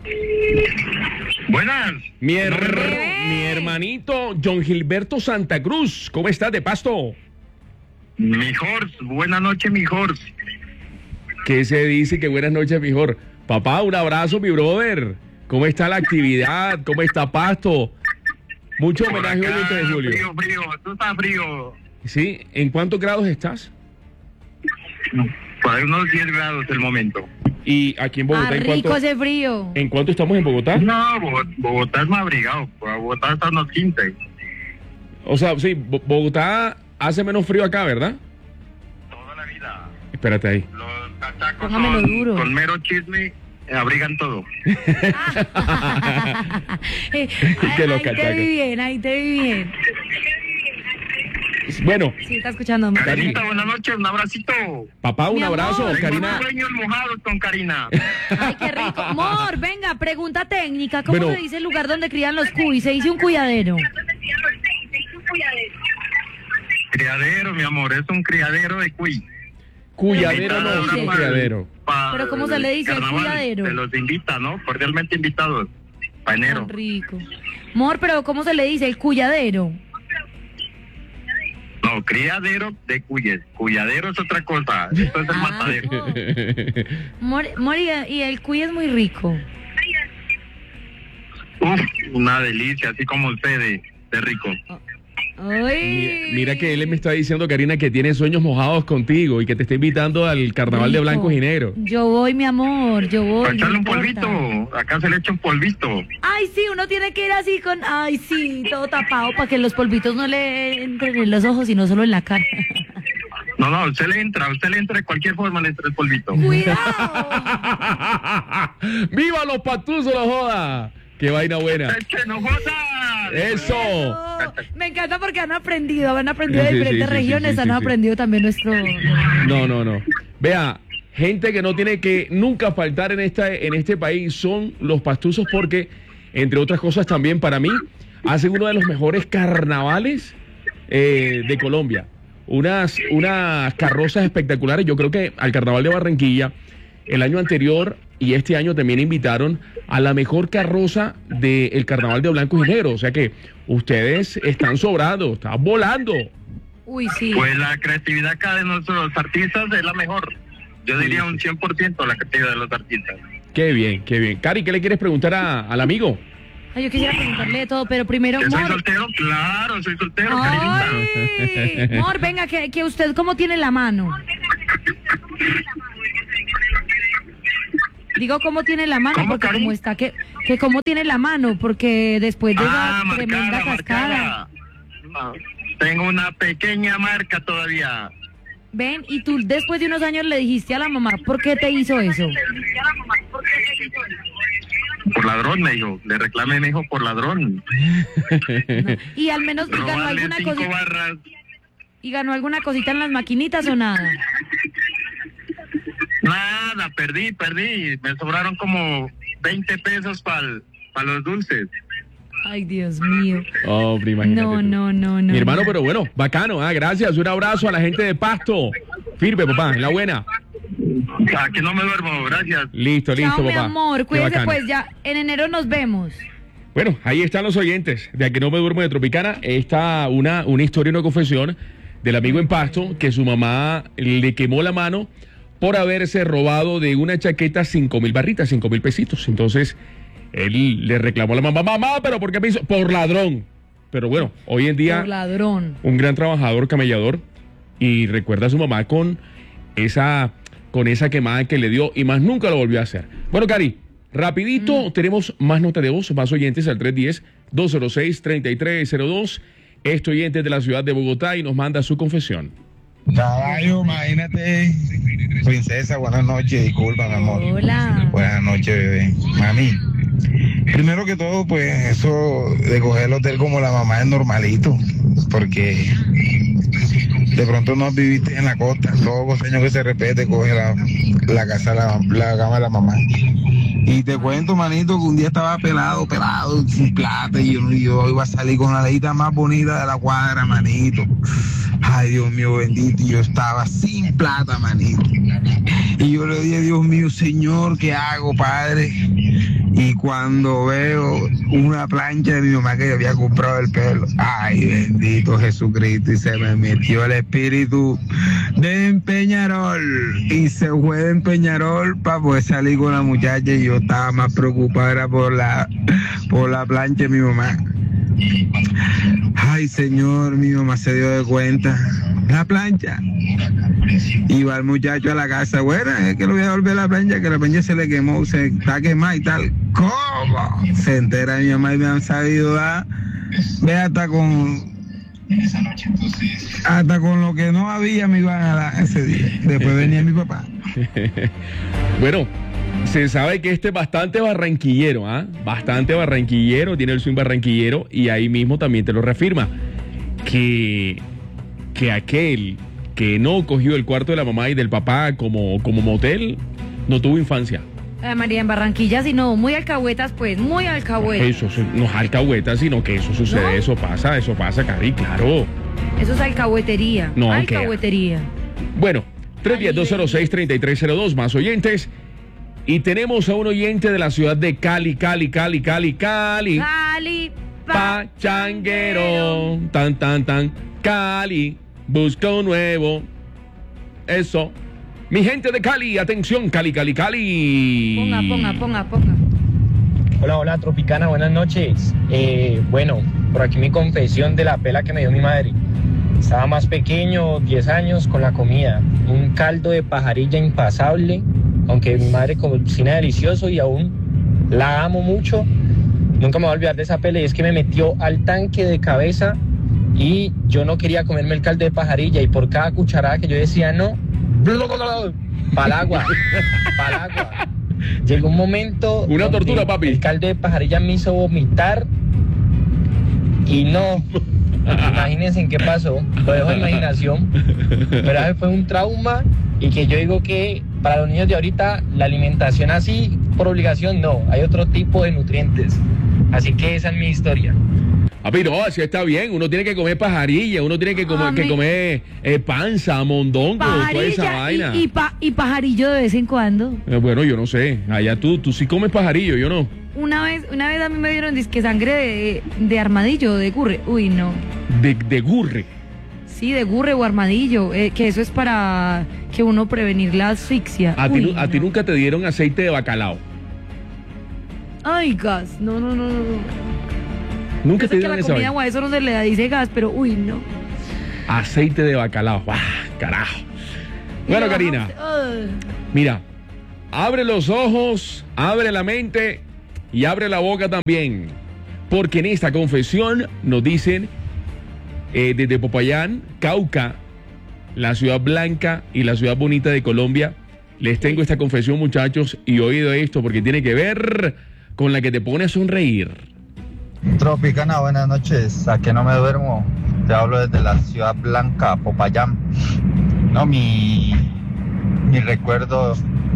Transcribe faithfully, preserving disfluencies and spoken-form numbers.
Buenas. Mi, her- mi hermanito John Gilberto Santa Cruz, ¿cómo estás de Pasto? Mi Jorge, buenas noches, mi Jorge. ¿Qué se dice? Que buenas noches, mejor. Papá, un abrazo, mi brother. ¿Cómo está la actividad? ¿Cómo está Pasto? Mucho Por homenaje hoy acá, veinte de julio. Frío, frío, tú estás frío. Sí, ¿en cuántos grados estás? Por ahí unos diez grados el momento. Y aquí en Bogotá, Ah, ¿en rico cuánto, ese frío. ¿en cuánto estamos en Bogotá? No, Bogotá, Bogotá es más abrigado. Bogotá está unos quince. O sea, sí, Bo- Bogotá hace menos frío acá, ¿verdad? Toda la vida. Espérate ahí. Los cachacos Póngamelo son, duro. con mero chisme eh, abrigan todo. Eh, Que los ahí te cachacos. vi bien, ahí te vi bien. Bueno, Sí, está escuchando. Karinita, buenas noches, un abracito. papá, un Mi abrazo. amor. Tengo Karina, unos sueños mojados con Karina. Ay, qué rico. Mor, venga, pregunta técnica. ¿Cómo Bueno. se dice el lugar donde crían los cuy? Se dice un cuyadero. Criadero, mi amor, es un criadero de cuy. cuyadero no, ¿Cómo se no dice? cuyadero. Pa- Pero ¿cómo se le dice al carnaval, criadero? Se los invita, ¿no? Cordialmente invitados. Pa' enero. Tan rico. Mor, pero ¿cómo se le dice el cuyadero? No, criadero de cuyes. Cuyadero es otra cosa. Esto es el Ah. matadero. Mor, Mor, y y el cuy es muy rico. Uf, una delicia, así como usted de, de rico. Ay. Mi- Mira que él me está diciendo, Karina, que tiene sueños mojados contigo y que te está invitando al carnaval de Rico. blancos y negros. Yo voy, mi amor, yo voy. Para echarle no un importa. polvito. Acá se le echa un polvito. Ay, sí, uno tiene que ir así con, ay, sí, todo tapado para que los polvitos no le entren en los ojos, sino solo en la cara. No, no, usted le entra, usted le entra de cualquier forma, le entra el polvito. ¡Cuidado! ¡Viva los patuzos, la joda! ¡Qué vaina buena! ¡Eche, no joda! ¡Eso! No, me encanta porque han aprendido, han aprendido de Sí, sí, diferentes sí, sí, regiones, sí, sí, han sí. aprendido también nuestro... No, no, no. Vea, gente que no tiene que nunca faltar en, esta, en este país son los pastuzos porque, entre otras cosas también para mí, hacen uno de los mejores carnavales eh, de Colombia. Unas, unas carrozas espectaculares. Yo creo que al Carnaval de Barranquilla, el año anterior y este año también invitaron a la mejor carroza del Carnaval de Blancos y Negros. O sea que ustedes están sobrados, están volando. Uy, sí. Pues la creatividad acá de nuestros artistas es la mejor. Yo diría un cien por ciento la creatividad de los artistas. Qué bien, qué bien. Cari, ¿qué le quieres preguntar a- al amigo? Ay, yo quisiera preguntarle de todo, pero primero, ¿Que soy Mor... soltero? Claro, soy soltero, Karinita. Ay, Mor, venga, que, que usted cómo tiene la mano. Digo, ¿cómo tiene la mano? ¿Cómo, Porque Cari? como está, que, que cómo tiene la mano, porque después de Ah, esa tremenda marcada, cascada. marcada. No, tengo una pequeña marca todavía. Ven, y tú después de unos años le dijiste a la mamá, ¿por qué te hizo eso? Por ladrón, me dijo. Le reclamé, me dijo, por ladrón. Y al menos ganó Robarle alguna cinco cosita, barras. y ganó alguna cosita en las maquinitas o nada. Nada, perdí, perdí. Me sobraron como veinte pesos para los dulces. Ay, Dios mío. Hombre, imagínate No, tú. no, no, no. Mi hermano, no. pero bueno, bacano, ah, gracias. Un abrazo a la gente de Pasto. Firme, papá, en la buena. Aquí no me duermo, gracias. Listo, listo, Chao, mi papá. amor, Qué cuídese bacano. pues ya. En enero nos vemos. Bueno, ahí están los oyentes de Aquí no me duermo de Tropicana. Está una, una historia, una confesión del amigo en Pasto que su mamá le quemó la mano por haberse robado de una chaqueta cinco mil barritas, cinco mil pesitos. Entonces, él le reclamó a la mamá, mamá, ¿pero por qué me hizo? Por ladrón. Pero bueno, hoy en día, Por ladrón. un gran trabajador, camellador, y recuerda a su mamá con esa, con esa quemada que le dio y más nunca lo volvió a hacer. Bueno, Cari, rapidito, tenemos más nota de voz, más oyentes al tres uno cero, dos cero seis, tres tres cero dos. Este oyente es de la ciudad de Bogotá y nos manda su confesión. Caballo, imagínate. Princesa, buenas noches, disculpa, mi amor. Hola. Buenas noches, bebé. Mami, primero que todo, pues eso de coger el hotel como la mamá es normalito, porque de pronto no viviste en la costa. Todo costeño que se repete coge la, la casa, la, la cama de la mamá. Y te cuento, manito, que un día estaba pelado, pelado, sin plata, y yo, yo iba a salir con la leyita más bonita de la cuadra, manito. Ay, Dios mío, bendito, y yo estaba sin plata, manito. Y yo le dije, Dios mío, Señor, ¿qué hago, Padre? Y cuando veo una plancha de mi mamá que yo había comprado el pelo, ay, bendito Jesucristo, y se me metió el espíritu de Peñarol. Y se fue de Peñarol para poder salir con la muchacha, y yo estaba más preocupada era por la, por la plancha de mi mamá. Ay, señor, mi mamá se dio de cuenta. La plancha. Y va el muchacho a la casa, bueno, es que le voy a devolver la plancha, que la plancha se le quemó, se está quemada y tal. ¿Cómo? Se entera mi mamá y me han sabido dar, ve hasta con, hasta con lo que no había me iban a dar ese día. Después venía mi papá. Bueno, se sabe que este es bastante barranquillero, ¿ah? ¿eh? Bastante barranquillero, tiene el swing barranquillero y ahí mismo también te lo reafirma. Que, que aquel que no cogió el cuarto de la mamá y del papá como, como motel, no tuvo infancia. Eh, María, en Barranquilla, sino muy alcahuetas, pues, muy alcahuetas. Eso no es alcahueta, sino que eso sucede, ¿no? Eso pasa, eso pasa, Cari, claro. Eso es alcahuetería. No, alcahuetería. Bueno, tres uno cero, dos cero seis, tres tres cero dos, más oyentes. Y tenemos a un oyente de la ciudad de Cali, Cali, Cali, Cali, Cali. Cali, pachanguero. Tan, tan, tan. Cali, busca un nuevo. Eso. Mi gente de Cali, atención, Cali, Cali, Cali. Ponga, ponga, ponga, ponga. Hola, hola, Tropicana, buenas noches. Eh, bueno, por aquí mi confesión de la pela que me dio mi madre. Estaba más pequeño, diez años, con la comida. Un caldo de pajarilla impasable, aunque mi madre cocina delicioso y aún la amo mucho. Nunca me voy a olvidar de esa pela y es que me metió al tanque de cabeza y yo no quería comerme el caldo de pajarilla y por cada cucharada que yo decía no, pa'l agua, pa'l agua. Llegó un momento... Una tortura, papi. El caldo de pajarilla me hizo vomitar y no... Imagínense en qué pasó, lo dejo en imaginación, pero fue un trauma y que yo digo que para los niños de ahorita la alimentación así por obligación no, hay otro tipo de nutrientes, así que esa es mi historia. Papi, no, así está bien, uno tiene que comer pajarilla, uno tiene que comer, que comer eh, panza, mondongo, toda esa vaina. Y, y, pa, y pajarillo de vez en cuando. Eh, bueno, yo no sé, allá tú, tú sí comes pajarillo, yo no. Una vez, una vez a mí me dieron disque sangre de, de armadillo, de gurre. Uy, no. De, de gurre. Sí, de gurre o armadillo, eh, que eso es para que uno prevenir la asfixia. A, Uy, ti, a no. ti nunca te dieron aceite de bacalao. Ay, gas, no, no, no, no. Nunca Yo sé te que a dieron la esa comida vaina. o a eso no se le dice gas, pero uy, no. Aceite de bacalao. Ah, carajo. Bueno, Karina, Uh. mira, abre los ojos, abre la mente y abre la boca también. Porque en esta confesión nos dicen eh, desde Popayán, Cauca, la ciudad blanca y la ciudad bonita de Colombia. Les tengo esta confesión, muchachos, y oído esto porque tiene que ver con la que te pone a sonreír. Tropicana, buenas noches. ¿A que no me duermo? Te hablo desde la ciudad blanca, Popayán. No, mi, mi recuerdo